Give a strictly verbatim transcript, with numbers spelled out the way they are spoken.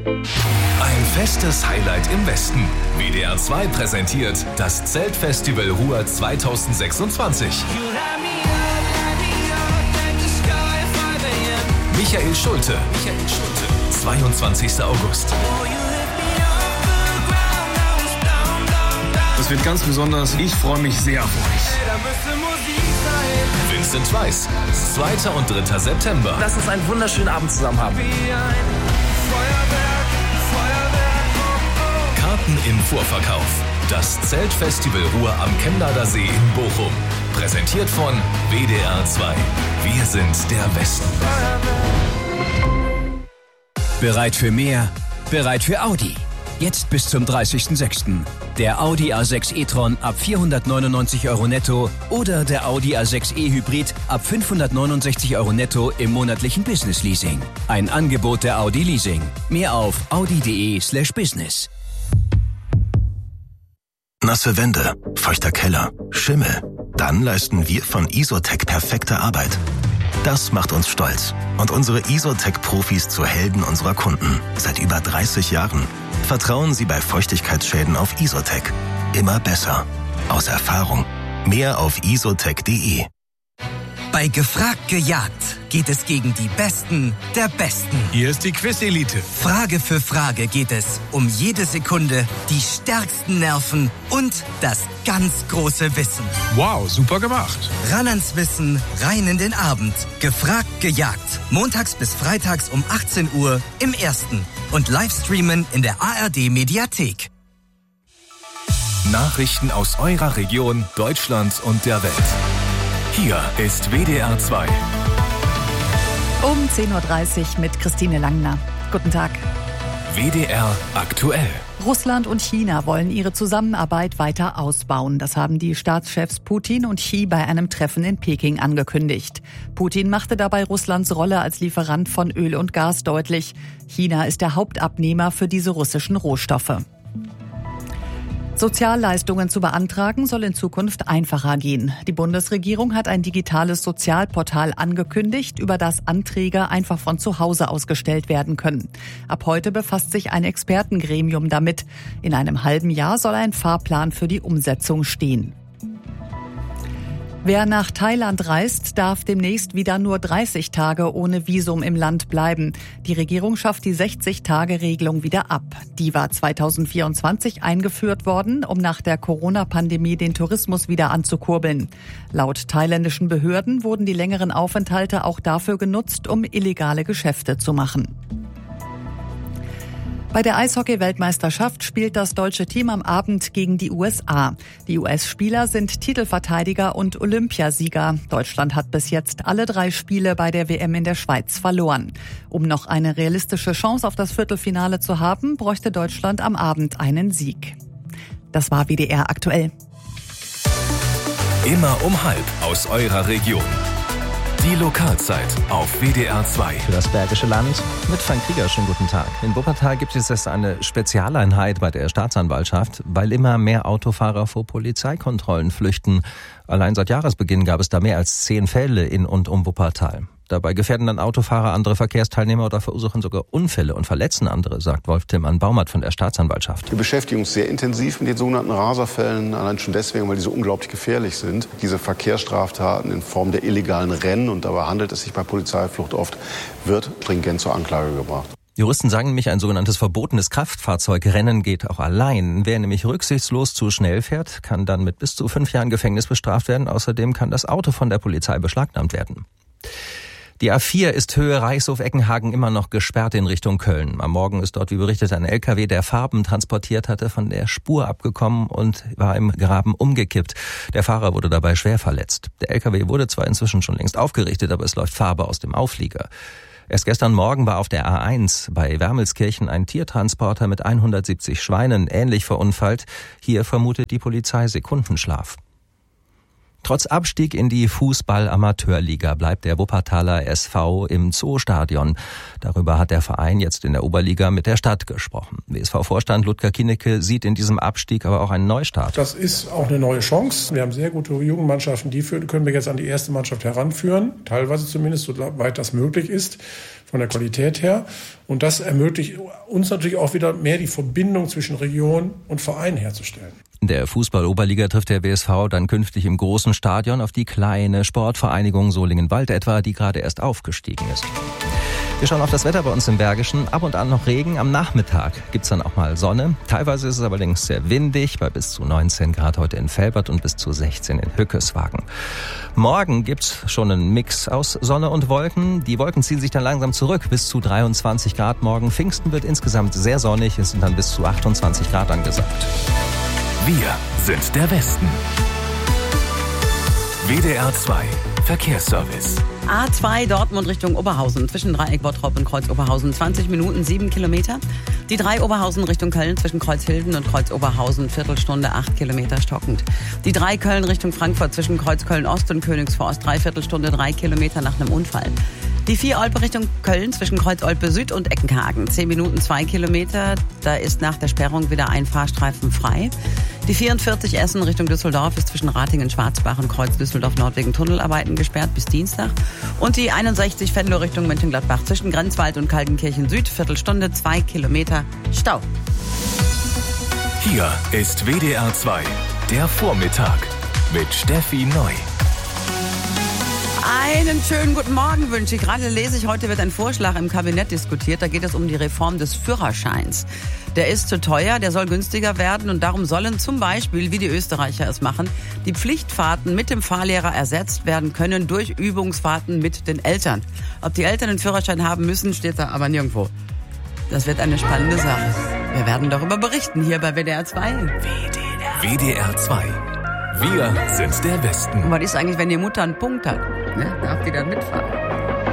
Ein festes Highlight im Westen. W D R zwei präsentiert das Zeltfestival Ruhr zweitausendsechsundzwanzig. Michael Schulte. Michael Schulte. zweiundzwanzigster August. Das wird ganz besonders. Ich freue mich sehr auf euch. Vincent Weiss. zweiter und dritter September. Lass uns einen wunderschönen Abend zusammen haben. Karten im Vorverkauf. Das Zeltfestival Ruhr am Chemnader See in Bochum. Präsentiert von W D R zwei. Wir sind der Westen. Bereit für mehr? Bereit für Audi. Jetzt bis zum dreißigsten sechsten Der Audi A sechs e-tron ab vierhundertneunundneunzig Euro netto oder der Audi A sechs e-Hybrid ab fünfhundertneunundsechzig Euro netto im monatlichen Business-Leasing. Ein Angebot der Audi Leasing. Mehr auf audi.de slash business. Nasse Wände, feuchter Keller, Schimmel. Dann leisten wir von Isotec perfekte Arbeit. Das macht uns stolz und unsere Isotec-Profis zu Helden unserer Kunden. Seit über dreißig Jahren. Vertrauen Sie bei Feuchtigkeitsschäden auf Isotec. Immer besser. Aus Erfahrung. Mehr auf isotec punkt de. Bei Gefragt gejagt geht es gegen die Besten der Besten. Hier ist die Quiz-Elite. Frage für Frage geht es um jede Sekunde, die stärksten Nerven und das ganz große Wissen. Wow, super gemacht. Ran ans Wissen, rein in den Abend. Gefragt gejagt. Montags bis freitags um achtzehn Uhr im Ersten. Und Livestreamen in der A R D-Mediathek. Nachrichten aus eurer Region, Deutschland und der Welt. Hier ist W D R zwei. Um zehn Uhr dreißig mit Christine Langner. Guten Tag. W D R aktuell. Russland und China wollen ihre Zusammenarbeit weiter ausbauen. Das haben die Staatschefs Putin und Xi bei einem Treffen in Peking angekündigt. Putin machte dabei Russlands Rolle als Lieferant von Öl und Gas deutlich. China ist der Hauptabnehmer für diese russischen Rohstoffe. Sozialleistungen zu beantragen soll in Zukunft einfacher gehen. Die Bundesregierung hat ein digitales Sozialportal angekündigt, über das Anträge einfach von zu Hause aus gestellt werden können. Ab heute befasst sich ein Expertengremium damit. In einem halben Jahr soll ein Fahrplan für die Umsetzung stehen. Wer nach Thailand reist, darf demnächst wieder nur dreißig Tage ohne Visum im Land bleiben. Die Regierung schafft die sechzig-Tage-Regelung wieder ab. Die war zweitausendvierundzwanzig eingeführt worden, um nach der Corona-Pandemie den Tourismus wieder anzukurbeln. Laut thailändischen Behörden wurden die längeren Aufenthalte auch dafür genutzt, um illegale Geschäfte zu machen. Bei der Eishockey-Weltmeisterschaft spielt das deutsche Team am Abend gegen die U S A. Die U S-Spieler sind Titelverteidiger und Olympiasieger. Deutschland hat bis jetzt alle drei Spiele bei der W M in der Schweiz verloren. Um noch eine realistische Chance auf das Viertelfinale zu haben, bräuchte Deutschland am Abend einen Sieg. Das war W D R aktuell. Immer um halb aus eurer Region. Die Lokalzeit auf W D R zwei. Für das Bergische Land mit Frank Krieger. Schönen guten Tag. In Wuppertal gibt es jetzt eine Spezialeinheit bei der Staatsanwaltschaft, weil immer mehr Autofahrer vor Polizeikontrollen flüchten. Allein seit Jahresbeginn gab es da mehr als zehn Fälle in und um Wuppertal. Dabei gefährden dann Autofahrer andere Verkehrsteilnehmer oder verursachen sogar Unfälle und verletzen andere, sagt Wolf Tillmann-Baumert von der Staatsanwaltschaft. Wir beschäftigen uns sehr intensiv mit den sogenannten Raserfällen, allein schon deswegen, weil die so unglaublich gefährlich sind. Diese Verkehrsstraftaten in Form der illegalen Rennen, und dabei handelt es sich bei Polizeiflucht oft, wird stringent zur Anklage gebracht. Juristen sagen nämlich, ein sogenanntes verbotenes Kraftfahrzeugrennen geht auch allein. Wer nämlich rücksichtslos zu schnell fährt, kann dann mit bis zu fünf Jahren Gefängnis bestraft werden. Außerdem kann das Auto von der Polizei beschlagnahmt werden. Die A vier ist Höhe Reichshof-Eckenhagen immer noch gesperrt in Richtung Köln. Am Morgen ist dort, wie berichtet, ein L K W, der Farben transportiert hatte, von der Spur abgekommen und war im Graben umgekippt. Der Fahrer wurde dabei schwer verletzt. Der L K W wurde zwar inzwischen schon längst aufgerichtet, aber es läuft Farbe aus dem Auflieger. Erst gestern Morgen war auf der A eins bei Wermelskirchen ein Tiertransporter mit hundertsiebzig Schweinen ähnlich verunfallt. Hier vermutet die Polizei Sekundenschlaf. Trotz Abstieg in die Fußball-Amateurliga bleibt der Wuppertaler S V im Zoostadion. Darüber hat der Verein jetzt in der Oberliga mit der Stadt gesprochen. W S V-Vorstand Ludger Kinnecke sieht in diesem Abstieg aber auch einen Neustart. Das ist auch eine neue Chance. Wir haben sehr gute Jugendmannschaften, die können wir jetzt an die erste Mannschaft heranführen, teilweise zumindest, soweit das möglich ist. von der Qualität her. Und das ermöglicht uns natürlich auch wieder mehr die Verbindung zwischen Region und Verein herzustellen. In der Fußball-Oberliga trifft der W S V dann künftig im großen Stadion auf die kleine Sportvereinigung Solingen-Wald etwa, die gerade erst aufgestiegen ist. Wir schauen auf das Wetter bei uns im Bergischen. Ab und an noch Regen. Am Nachmittag gibt's dann auch mal Sonne. Teilweise ist es allerdings sehr windig, bei bis zu neunzehn Grad heute in Velbert und bis zu sechzehn in Hückeswagen. Morgen gibt's schon einen Mix aus Sonne und Wolken. Die Wolken ziehen sich dann langsam zurück, bis zu dreiundzwanzig Grad morgen. Pfingsten wird insgesamt sehr sonnig. Es sind dann bis zu achtundzwanzig Grad angesagt. Wir sind der Westen. W D R zwei Verkehrsservice. A zwei Dortmund Richtung Oberhausen zwischen Dreieck Bottrop und Kreuz Oberhausen zwanzig Minuten, sieben Kilometer. Die drei Oberhausen Richtung Köln zwischen Kreuz Hilden und Kreuz Oberhausen Viertelstunde, acht Kilometer stockend. Die drei Köln Richtung Frankfurt zwischen Kreuz Köln Ost und Königsforst Dreiviertelstunde, drei Kilometer nach einem Unfall. Die vier Olpe Richtung Köln zwischen Kreuz Olpe Süd und Eckenhagen zehn Minuten, zwei Kilometer. Da ist nach der Sperrung wieder ein Fahrstreifen frei. Die vierundvierzig Essen Richtung Düsseldorf ist zwischen Ratingen, Schwarzbach und Kreuz Düsseldorf Nord wegen Tunnelarbeiten gesperrt bis Dienstag. Und die einundsechzig Venlo Richtung Mönchengladbach zwischen Grenzwald und Kaltenkirchen Süd, Viertelstunde, zwei Kilometer Stau. Hier ist W D R zwei, der Vormittag mit Steffi Neu. Einen schönen guten Morgen wünsche ich. Gerade lese ich, heute wird ein Vorschlag im Kabinett diskutiert. Da geht es um die Reform des Führerscheins. Der ist zu teuer, der soll günstiger werden und darum sollen zum Beispiel, wie die Österreicher es machen, die Pflichtfahrten mit dem Fahrlehrer ersetzt werden können durch Übungsfahrten mit den Eltern. Ob die Eltern einen Führerschein haben müssen, steht da aber nirgendwo. Das wird eine spannende Sache. Wir werden darüber berichten hier bei W D R zwei. W D R zwei. Wir sind der Westen. Und was ist eigentlich, wenn die Mutter einen Punkt hat? Ne? Darf die dann mitfahren?